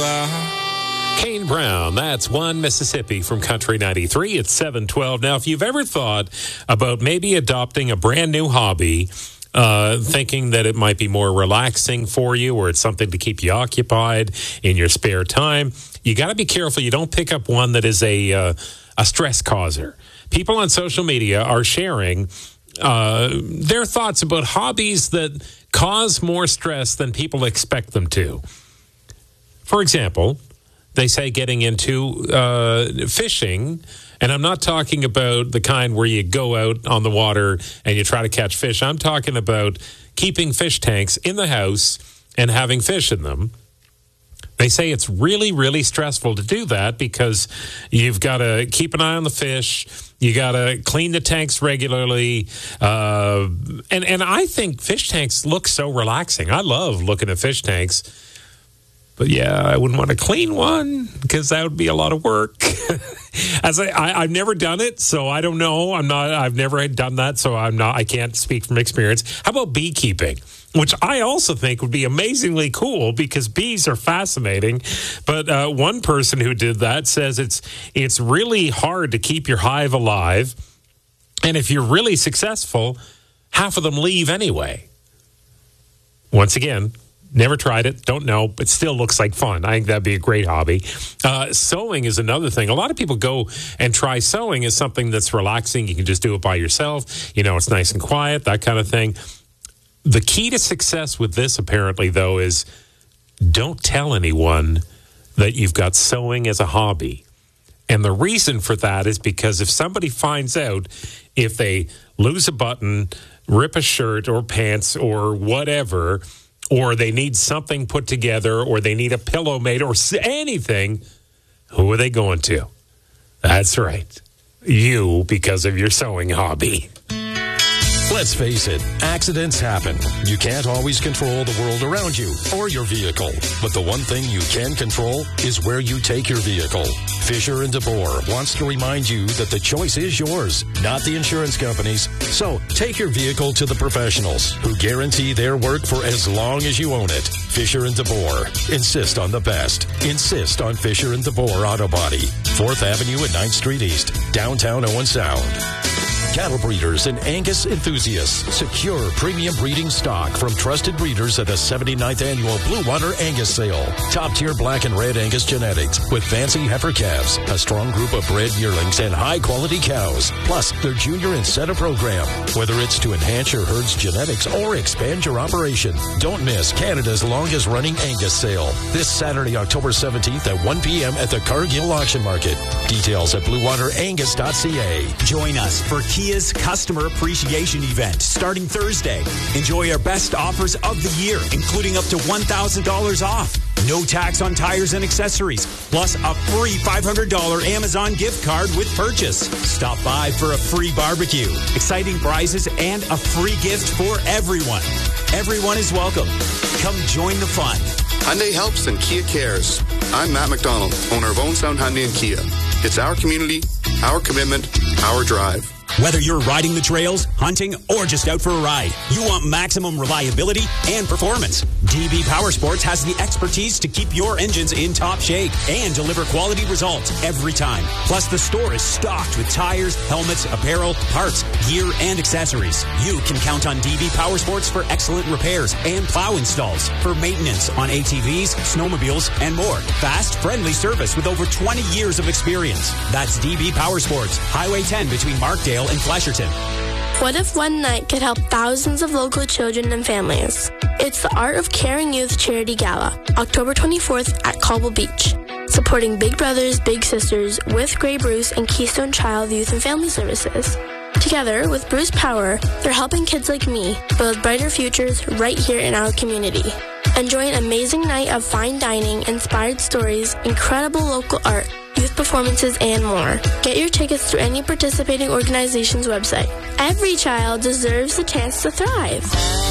Kane Brown, that's One Mississippi from Country 93. It's 7:12. Now, if you've ever thought about maybe adopting a brand new hobby, thinking that it might be more relaxing for you or it's something to keep you occupied in your spare time, you got to be careful you don't pick up one that is a stress causer. People on social media are sharing their thoughts about hobbies that cause more stress than people expect them to. For example, they say getting into fishing, and I'm not talking about the kind where you go out on the water and you try to catch fish. I'm talking about keeping fish tanks in the house and having fish in them. They say it's really, really stressful to do that because you've got to keep an eye on the fish. You got to clean the tanks regularly. And I think fish tanks look so relaxing. I love looking at fish tanks. But yeah, I wouldn't want to clean one because that would be a lot of work. I've never done it, so I don't know. I've never done that, so I can't speak from experience. How about beekeeping? Which I also think would be amazingly cool because bees are fascinating. But one person who did that says it's really hard to keep your hive alive. And if you're really successful, half of them leave anyway. Once again, never tried it, don't know, but still looks like fun. I think that'd be a great hobby. Sewing is another thing. A lot of people go and try sewing as something that's relaxing. You can just do it by yourself. You know, it's nice and quiet, that kind of thing. The key to success with this, apparently, though, is don't tell anyone that you've got sewing as a hobby. And the reason for that is because if somebody finds out, if they lose a button, rip a shirt or pants or whatever, or they need something put together, or they need a pillow made, or anything, who are they going to? That's right. You, because of your sewing hobby. Let's face it, accidents happen. You can't always control the world around you or your vehicle. But the one thing you can control is where you take your vehicle. Fisher and DeBoer wants to remind you that the choice is yours, not the insurance companies. So take your vehicle to the professionals who guarantee their work for as long as you own it. Fisher and DeBoer. Insist on the best. Insist on Fisher and DeBoer Auto Body. 4th Avenue and 9th Street East, downtown Owen Sound. Cattle breeders and Angus enthusiasts. Secure premium breeding stock from trusted breeders at the 79th Annual Blue Water Angus Sale. Top-tier black and red Angus genetics with fancy heifer calves, a strong group of bred yearlings, and high-quality cows. Plus, their junior incentive program. Whether it's to enhance your herd's genetics or expand your operation, don't miss Canada's longest-running Angus Sale. This Saturday, October 17th at 1 p.m. at the Cargill Auction Market. Details at bluewaterangus.ca. Join us for Kia's Customer Appreciation Event starting Thursday. Enjoy our best offers of the year, including up to $1,000 off. No tax on tires and accessories, plus a free $500 Amazon gift card with purchase. Stop by for a free barbecue, exciting prizes, and a free gift for everyone. Everyone is welcome. Come join the fun. Hyundai helps and Kia cares. I'm Matt McDonald, owner of Owen Sound Hyundai and Kia. It's our community, our commitment, our drive. Whether you're riding the trails, hunting, or just out for a ride, you want maximum reliability and performance. DB Powersports has the expertise to keep your engines in top shape and deliver quality results every time. Plus, the store is stocked with tires, helmets, apparel, parts, gear, and accessories. You can count on DB Powersports for excellent repairs and plow installs, for maintenance on ATVs, snowmobiles, and more. Fast, friendly service with over 20 years of experience. That's DB Powersports, Highway 10 between Markdale and Flesherton. What if one night could help thousands of local children and families? It's the Art of Caring Youth Charity Gala, October 24th at Cobble Beach. Supporting Big Brothers Big Sisters with Grey Bruce and Keystone Child Youth and Family Services. Together with Bruce Power, they're helping kids like me build brighter futures right here in our community. Enjoy an amazing night of fine dining, inspired stories, incredible local art, youth performances, and more. Get your tickets through any participating organization's website. Every child deserves the chance to thrive.